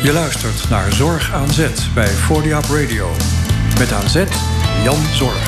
Je luistert naar Zorg aan Zet bij 40 Up Radio. Met aan zet Jan Zorg.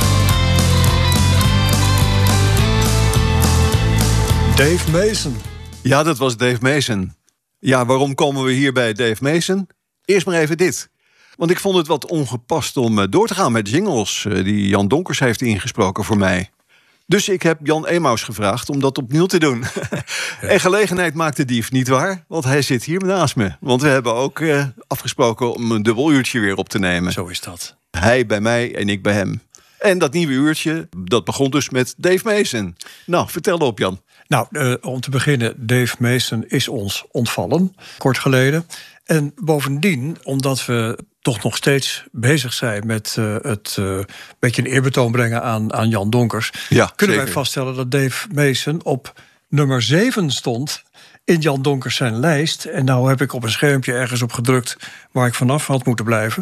Dave Mason. Ja, dat was Dave Mason. Ja, waarom komen we hier bij Dave Mason? Eerst maar even dit. Want ik vond het wat ongepast om door te gaan met jingles die Jan Donkers heeft ingesproken voor mij. Dus ik heb Jan Emaus gevraagd om dat opnieuw te doen. Ja. En gelegenheid maakt de dief, nietwaar? Want hij zit hier naast me. Want we hebben ook afgesproken om een dubbel uurtje weer op te nemen. Zo is dat. Hij bij mij en ik bij hem. En dat nieuwe uurtje, dat begon dus met Dave Mason. Nou, vertel op, Jan. Nou, om te beginnen, Dave Mason is ons ontvallen, kort geleden. En bovendien, omdat we toch nog steeds bezig zijn met het beetje een eerbetoon brengen aan Jan Donkers, ja, kunnen zeker. wij vaststellen dat Dave Mason op nummer 7 stond in Jan Donkers zijn lijst. En nou heb ik op een schermpje ergens op gedrukt waar ik vanaf had moeten blijven.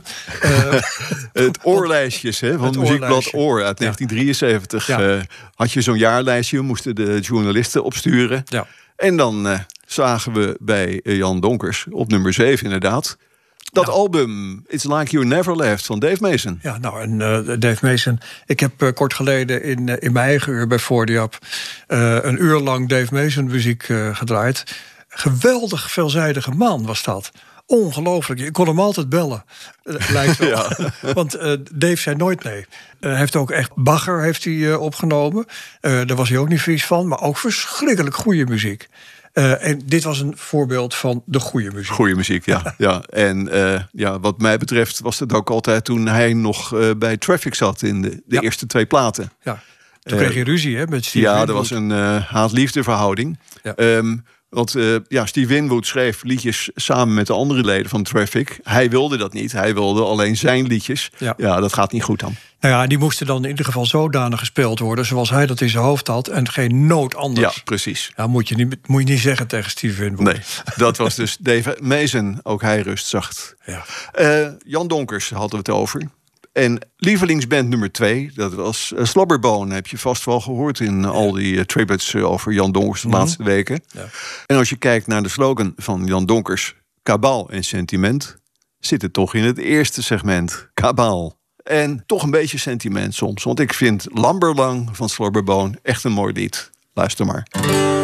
Het oorlijstjes van het muziekblad Oor uit 1973. Ja. Had je zo'n jaarlijstje, moesten de journalisten opsturen. Ja. En dan zagen we bij Jan Donkers op nummer 7 inderdaad dat album It's Like You Never Left van Dave Mason. Ja, nou, en Dave Mason, ik heb kort geleden in mijn eigen uur bij 40 Up een uur lang Dave Mason muziek gedraaid. Geweldig veelzijdige man was dat. Ongelooflijk. Ik kon hem altijd bellen. Lijkt wel. Ja. Want Dave zei nooit nee. Hij heeft ook echt bagger heeft hij, opgenomen. Daar was hij ook niet vies van. Maar ook verschrikkelijk goede muziek. En dit was een voorbeeld van de goede muziek. Goede muziek, ja. Ja. En wat mij betreft was het ook altijd toen hij nog bij Traffic zat in de eerste 2 platen. Ja. Toen kreeg je ruzie met Steve Winwood. Ja, er was een haat-liefde verhouding. Ja. Want Steve Winwood schreef liedjes samen met de andere leden van Traffic. Hij wilde dat niet. Hij wilde alleen zijn liedjes. Ja, dat gaat niet goed dan. Nou ja, die moesten dan in ieder geval zodanig gespeeld worden zoals hij dat in zijn hoofd had en geen nood anders. Ja, precies. Ja, moet je niet zeggen tegen Steve Winwood. Nee, dat was dus Dave Mason. Ook hij rust zacht. Ja. Jan Donkers hadden we het over. En lievelingsband nummer 2, dat was Slobberbone. Heb je vast wel gehoord in al die tributes over Jan Donkers de laatste weken. Ja. En als je kijkt naar de slogan van Jan Donkers, kabaal en sentiment, zit het toch in het eerste segment, kabaal. En toch een beetje sentiment soms. Want ik vind Lamberlang van Slobberbone echt een mooi lied. Luister maar.